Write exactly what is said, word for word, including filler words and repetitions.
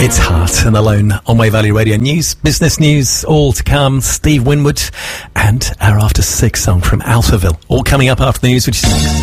It's Heart and Alone on Wave Valley Radio. News, business news, all to come. Steve Winwood and our After Six song from Alphaville. All coming up after the news, which is